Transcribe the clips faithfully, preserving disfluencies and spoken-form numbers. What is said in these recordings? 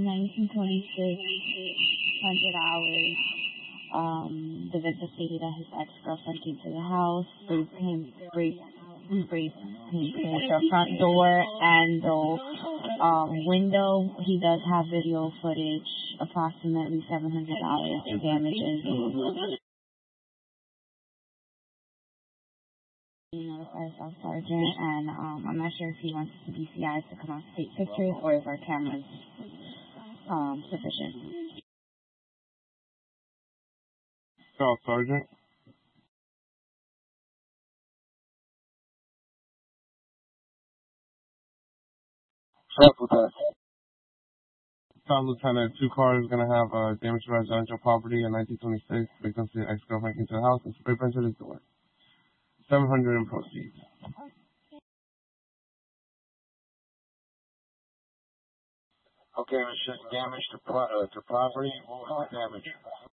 nineteen twenty-six, one hundred hours. Um, the victim stated that his ex-girlfriend came to the house, spray paint, spray, spray painted the front door and the um, window. He does have video footage, approximately seven hundred dollars in damages. You know, the fire staff sergeant, and um, I'm not sure if he wants the B C Is to come out to take pictures or if our camera's um, sufficient. Staff sergeant. Staff lieutenant. Staff lieutenant. Two cars gonna have uh, damage to residential property in nineteen twenty-six. Victim said ex-girlfriend came to the house and spray painted his door. Seven hundred in proceeds. Okay, it says damage to, pro uh, to property. What was the damage?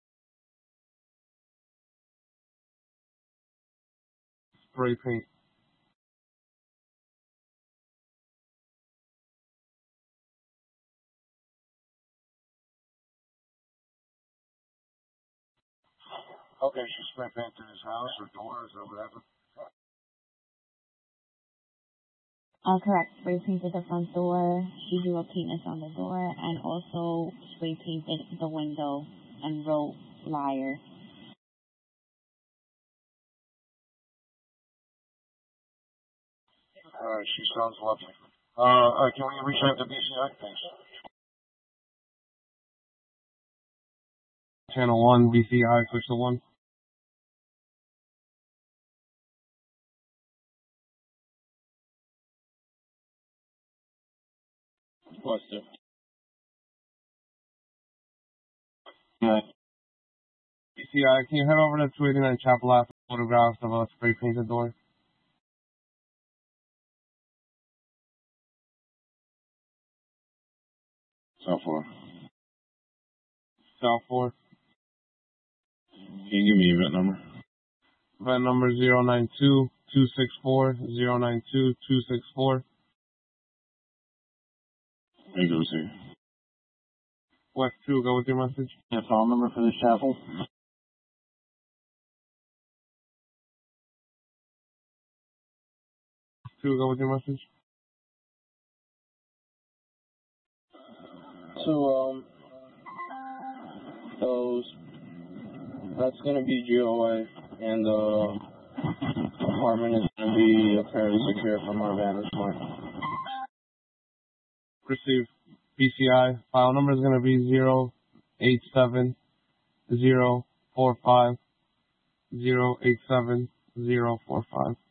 Spray paint. Okay, she spray painted his house or doors or whatever. Uh, correct. Spray painted the front door, visual penis on the door, and also spray painted the window and wrote liar. Alright, she sounds lovely. Uh, alright, can we reach out to B C I, please? Channel one, B C I, switch to one. What's it? Yeah. B C I, can you head over to two eighty-nine Chapel Ave for photographs of a spray painted door? South four. South four. Can you give me your event number? Event number zero nine two, two six four, zero nine two, two six four. There you go, sir. West two, go with your message. Yeah, phone number for this chapel? two, go with your message. So, um, those, that's going to be G O A, and the apartment is going to be apparently secure from our vantage point. Receive. B C I, file number is going to be zero eight seven zero four five zero eight seven zero four five.